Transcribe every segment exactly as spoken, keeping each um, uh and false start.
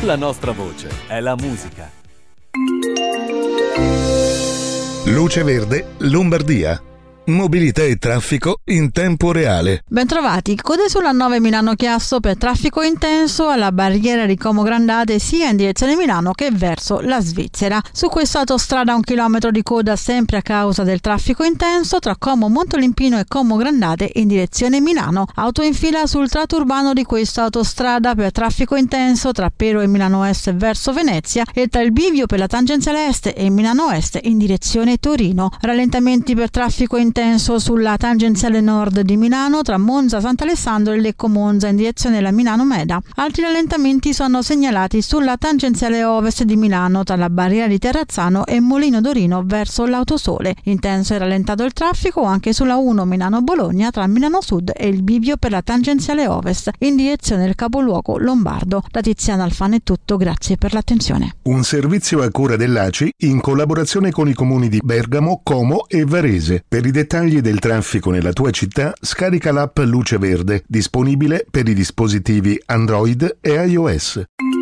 La nostra voce è la musica. Luce Verde, Lombardia. Mobilità e traffico in tempo reale. Bentrovati, code sulla nove Milano-Chiasso per traffico intenso alla barriera di Como Grandate sia in direzione Milano che verso la Svizzera. Su questa autostrada un chilometro di coda sempre a causa del traffico intenso tra Como Montolimpino e Como Grandate in direzione Milano. Auto in fila sul tratto urbano di questa autostrada per traffico intenso tra Pero e Milano Est verso Venezia e tra il bivio per la tangenziale est e Milano Est in direzione Torino. Rallentamenti per traffico intenso intenso sulla tangenziale nord di Milano tra Monza Sant'Alessandro e Lecco Monza in direzione della Milano Meda. Altri rallentamenti sono segnalati sulla tangenziale ovest di Milano tra la barriera di Terrazzano e Molino d'Orino verso l'Autosole. Intenso e rallentato il traffico anche sulla uno Milano Bologna tra Milano Sud e il bivio per la tangenziale ovest in direzione del capoluogo lombardo. Da Tiziana Alfano è tutto, grazie per l'attenzione. Un servizio a cura dell'A C I in collaborazione con i comuni di Bergamo, Como e Varese. Per i dettagli del traffico nella tua città, scarica l'app Luce Verde, disponibile per i dispositivi Android e iOS.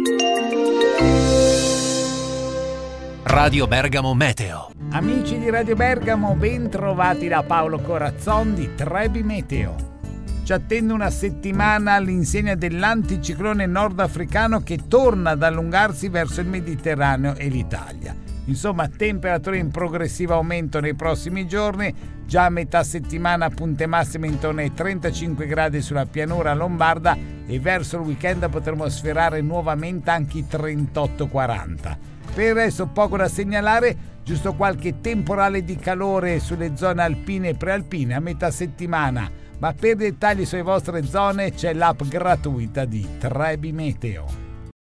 Radio Bergamo Meteo. Amici di Radio Bergamo, ben trovati da Paolo Corazzon di Trebi Meteo. Ci attende una settimana all'insegna dell'anticiclone nordafricano che torna ad allungarsi verso il Mediterraneo e l'Italia. Insomma, temperature in progressivo aumento nei prossimi giorni, già a metà settimana punte massime intorno ai trentacinque gradi sulla pianura lombarda e verso il weekend potremo sfiorare nuovamente anche i trentotto quaranta. Per il resto poco da segnalare, giusto qualche temporale di calore sulle zone alpine e prealpine a metà settimana, ma per dettagli sulle vostre zone c'è l'app gratuita di Trebi Meteo.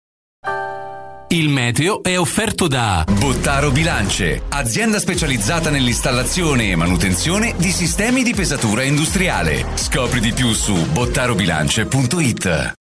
Il meteo è offerto da Bottaro Bilance, azienda specializzata nell'installazione e manutenzione di sistemi di pesatura industriale. Scopri di più su bottarobilance punto it.